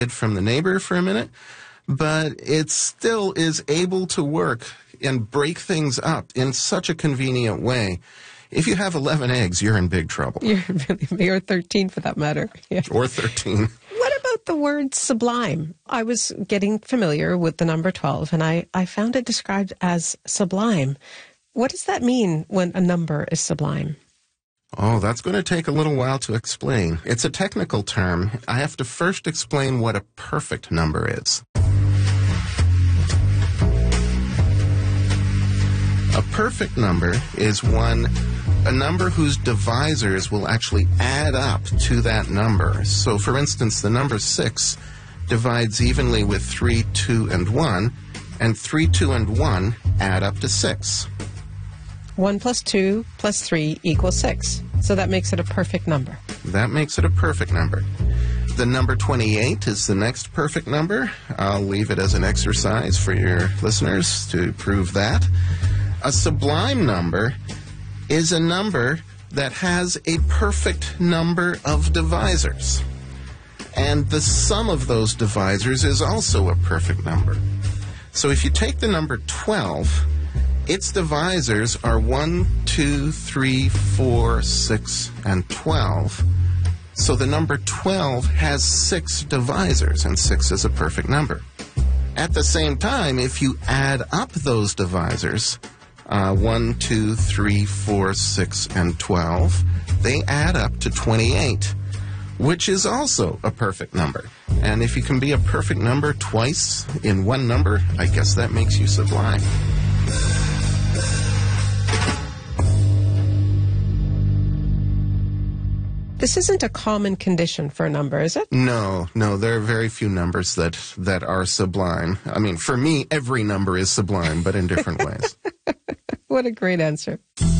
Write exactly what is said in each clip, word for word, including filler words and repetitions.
from the neighbor for a minute, but it still is able to work and break things up in such a convenient way. If you have eleven eggs, you're in big trouble. You're really, or thirteen for that matter. Yeah. Or thirteen. What about the word sublime? I was getting familiar with the number twelve, and I, I found it described as sublime. What does that mean when a number is sublime? Oh, that's going to take a little while to explain. It's a technical term. I have to first explain what a perfect number is. A perfect number is one, a number whose divisors will actually add up to that number. So, for instance, the number six divides evenly with three, two, and one, and three, two, and one add up to six. one plus two plus three equals six. So that makes it a perfect number. That makes it a perfect number. The number twenty-eight is the next perfect number. I'll leave it as an exercise for your listeners to prove that. A sublime number is a number that has a perfect number of divisors. And the sum of those divisors is also a perfect number. So if you take the number twelve, its divisors are one, two, three, four, six, and twelve. So the number twelve has six divisors, and six is a perfect number. At the same time, if you add up those divisors, uh, one, two, three, four, six, and twelve, they add up to twenty-eight, which is also a perfect number. And if you can be a perfect number twice in one number, I guess that makes you sublime. This isn't a common condition for a number, is it? No, no, there are very few numbers that, that are sublime. I mean, for me, every number is sublime, but in different ways. What a great answer.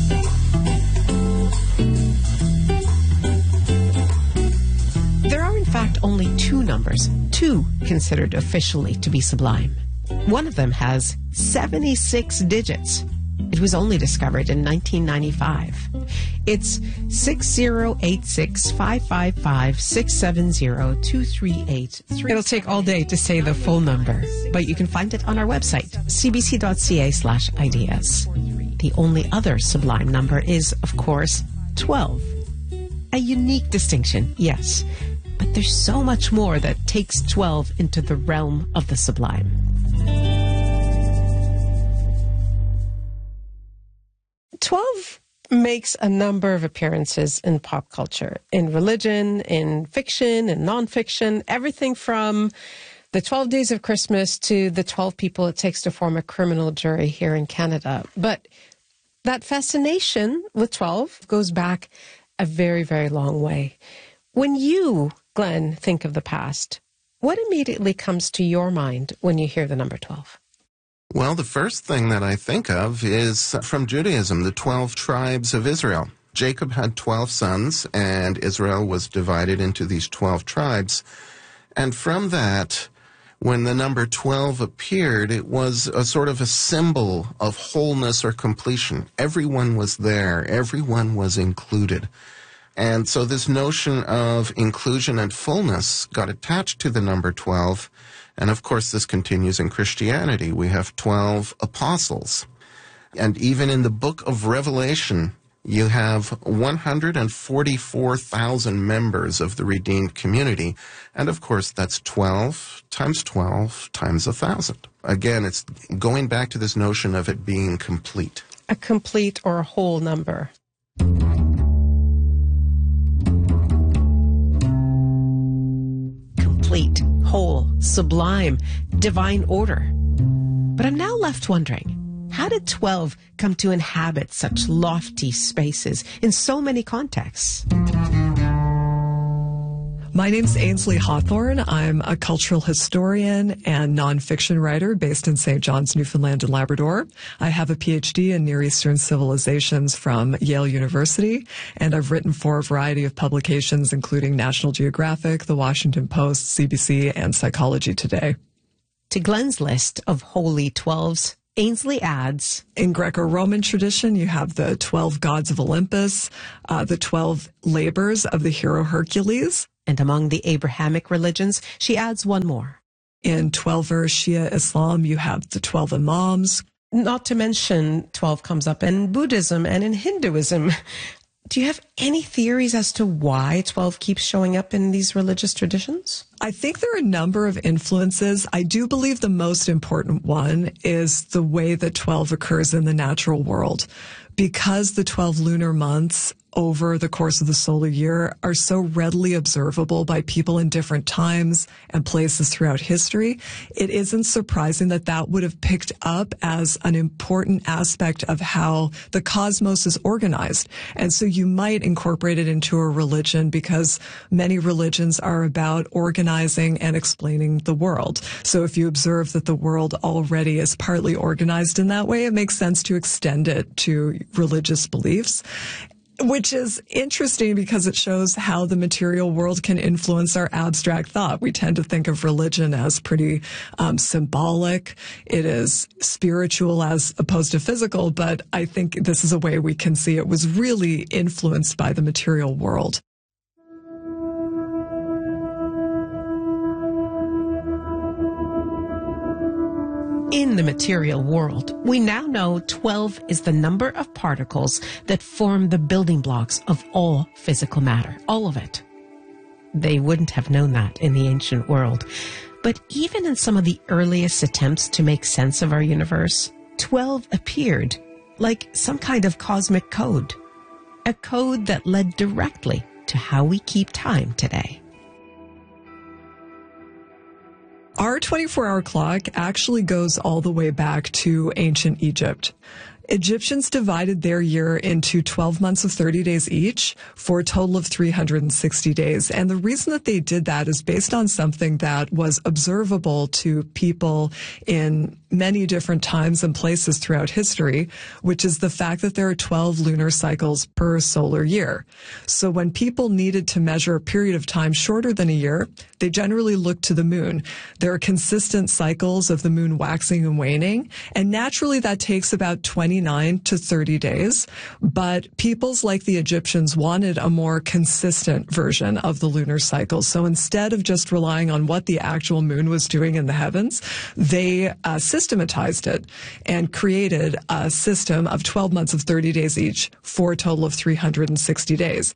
There are, in fact, only two numbers, two considered officially to be sublime. One of them has seventy-six digits. It was only discovered in nineteen ninety-five. It's six zero eight six five five five six seven zero two three eight three. It'll take all day to say the full number, but you can find it on our website, cbc.ca slash ideas. The only other sublime number is, of course, twelve. A unique distinction, yes, but there's so much more that takes twelve into the realm of the sublime. twelve makes a number of appearances in pop culture, in religion, in fiction, in nonfiction, everything from the twelve Days of Christmas to the twelve people it takes to form a criminal jury here in Canada. But that fascination with twelve goes back a very, very long way. When you, Glenn, think of the past, what immediately comes to your mind when you hear the number twelve? Well, the first thing that I think of is from Judaism, the twelve tribes of Israel. Jacob had twelve sons, and Israel was divided into these twelve tribes. And from that, when the number twelve appeared, it was a sort of a symbol of wholeness or completion. Everyone was there. Everyone was included. And so this notion of inclusion and fullness got attached to the number twelve. And of course, this continues in Christianity. We have twelve apostles. And even in the book of Revelation, you have one hundred forty-four thousand members of the redeemed community. And of course, that's twelve times twelve times one thousand. Again, it's going back to this notion of it being complete. A complete or a whole number. Complete, whole, sublime, divine order. But I'm now left wondering, how did twelve come to inhabit such lofty spaces in so many contexts? My name's Ainsley Hawthorne. I'm a cultural historian and nonfiction writer based in Saint John's, Newfoundland and Labrador. I have a P H D in Near Eastern Civilizations from Yale University, and I've written for a variety of publications, including National Geographic, The Washington Post, C B C, and Psychology Today. To Glenn's list of holy twelves, Ainsley adds, in Greco-Roman tradition, you have the twelve gods of Olympus, uh, the twelve labors of the hero Hercules. And among the Abrahamic religions, she adds one more. In twelve-verse Shia Islam, you have the twelve Imams. Not to mention twelve comes up in Buddhism and in Hinduism. Do you have any theories as to why twelve keeps showing up in these religious traditions? I think there are a number of influences. I do believe the most important one is the way that twelve occurs in the natural world. Because the twelve lunar months over the course of the solar year are so readily observable by people in different times and places throughout history, it isn't surprising that that would have picked up as an important aspect of how the cosmos is organized. And so you might incorporate it into a religion because many religions are about organizing and explaining the world. So if you observe that the world already is partly organized in that way, it makes sense to extend it to religious beliefs. Which is interesting because it shows how the material world can influence our abstract thought. We tend to think of religion as pretty um, symbolic. It is spiritual as opposed to physical, but I think this is a way we can see it was really influenced by the material world. In the material world, we now know twelve is the number of particles that form the building blocks of all physical matter, all of it. They wouldn't have known that in the ancient world. But even in some of the earliest attempts to make sense of our universe, twelve appeared like some kind of cosmic code, a code that led directly to how we keep time today. Our twenty-four hour clock actually goes all the way back to ancient Egypt. Egyptians divided their year into twelve months of thirty days each for a total of three hundred sixty days. And the reason that they did that is based on something that was observable to people in many different times and places throughout history, which is the fact that there are twelve lunar cycles per solar year. So when people needed to measure a period of time shorter than a year, they generally looked to the moon. There are consistent cycles of the moon waxing and waning, and naturally that takes about twenty-nine to thirty days. But peoples like the Egyptians wanted a more consistent version of the lunar cycle. So instead of just relying on what the actual moon was doing in the heavens, they uh, systematized it and created a system of twelve months of thirty days each for a total of three hundred sixty days.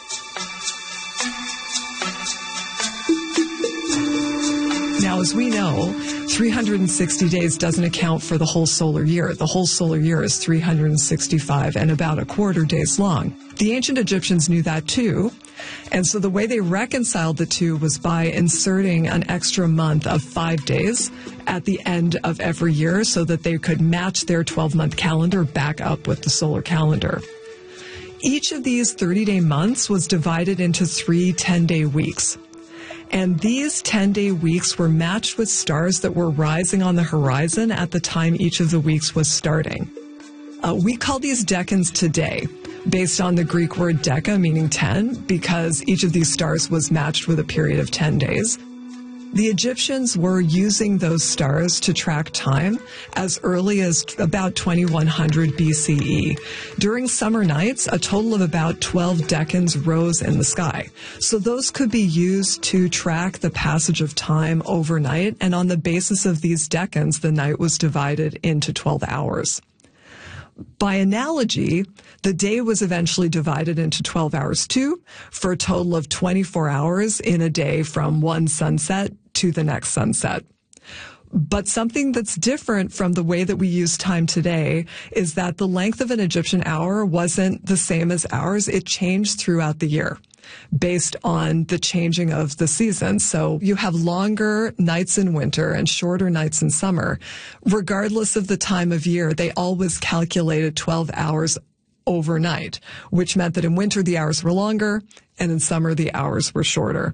Now, as we know, three hundred sixty days doesn't account for the whole solar year. The whole solar year is three hundred sixty-five and about a quarter days long. The ancient Egyptians knew that too. And so the way they reconciled the two was by inserting an extra month of five days at the end of every year so that they could match their twelve-month calendar back up with the solar calendar. Each of these thirty-day months was divided into three ten-day weeks. And these ten-day weeks were matched with stars that were rising on the horizon at the time each of the weeks was starting. Uh, we call these decans today, based on the Greek word deca, meaning ten, because each of these stars was matched with a period of ten days. The Egyptians were using those stars to track time as early as about twenty-one hundred B C E. During summer nights, a total of about twelve decans rose in the sky. So those could be used to track the passage of time overnight, and on the basis of these decans, the night was divided into twelve hours. By analogy, the day was eventually divided into twelve hours too, for a total of twenty-four hours in a day from one sunset to the next sunset. But something that's different from the way that we use time today is that the length of an Egyptian hour wasn't the same as ours. It changed throughout the year based on the changing of the seasons. So you have longer nights in winter and shorter nights in summer. Regardless of the time of year, they always calculated twelve hours overnight, which meant that in winter the hours were longer and in summer the hours were shorter.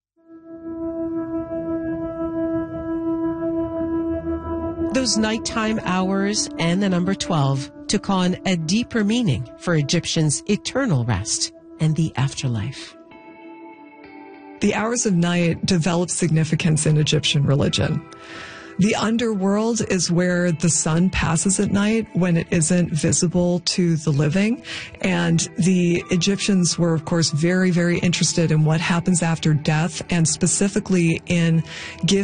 Those nighttime hours and the number twelve took on a deeper meaning for Egyptians' eternal rest and the afterlife. The hours of night developed significance in Egyptian religion. The underworld is where the sun passes at night when it isn't visible to the living. And the Egyptians were, of course, very, very interested in what happens after death, and specifically in giving